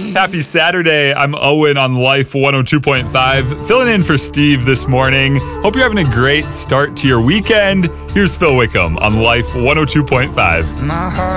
Happy Saturday. I'm Owen on Life 102.5, filling in for Steve this morning. Hope you're having a great start to your weekend. Here's Phil Wickham on Life 102.5. My heart